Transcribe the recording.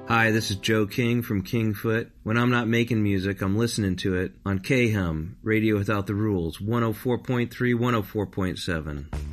Hi, this is Joe King from Kingfoot. When I'm not making music, I'm listening to it on KHUM, Radio Without the Rules, 104.3, 104.7.